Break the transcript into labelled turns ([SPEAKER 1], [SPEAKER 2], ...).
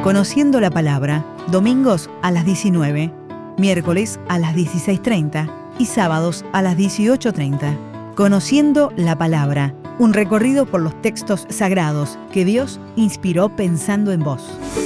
[SPEAKER 1] Conociendo la Palabra, domingos a las 19, miércoles a las 16:30 y sábados a las 18:30. Conociendo la Palabra, un recorrido por los textos sagrados que Dios inspiró pensando en vos.